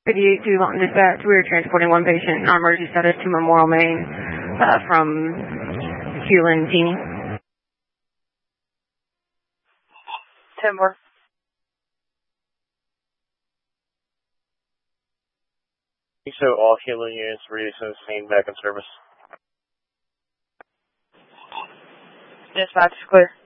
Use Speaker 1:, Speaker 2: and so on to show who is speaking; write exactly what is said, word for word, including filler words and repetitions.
Speaker 1: fifty-eight two Lawton Dispatch. We are transporting one patient on emergency status to Memorial, Maine uh, from Hewlin, Teeny.
Speaker 2: ten more.
Speaker 3: So all Hewlin units reducing the scene back in service.
Speaker 2: Dispatch is clear.